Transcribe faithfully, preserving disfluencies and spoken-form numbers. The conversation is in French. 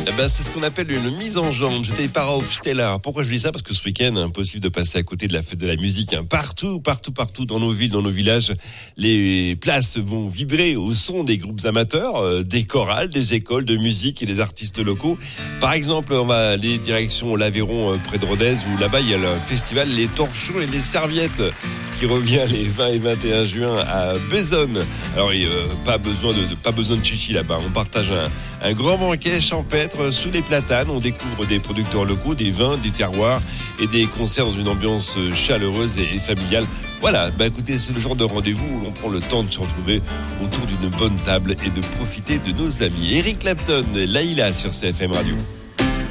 Eh ben, c'est ce qu'on appelle une mise en jambe. C'était Paraupstella. Pourquoi je dis ça? Parce que ce week-end, impossible de passer à côté de la fête de la musique. Hein. Partout, partout, partout dans nos villes, dans nos villages, les places vont vibrer au son des groupes amateurs, euh, des chorales, des écoles de musique et des artistes locaux. Par exemple, on va aller direction l'Aveyron, euh, près de Rodez, où là-bas, il y a le festival Les Torchons et les Serviettes qui revient les vingt et vingt et un juin à Bezonne. Alors, euh, pas besoin de, de pas besoin de chichi là-bas. On partage un, un grand banquet champêtre sous les platanes. On découvre des producteurs locaux, des vins, des terroirs et des concerts dans une ambiance chaleureuse et familiale. Voilà, bah écoutez, c'est le genre de rendez-vous où l'on prend le temps de se retrouver autour d'une bonne table et de profiter de nos amis. Eric Clapton, Laïla sur C F M Radio.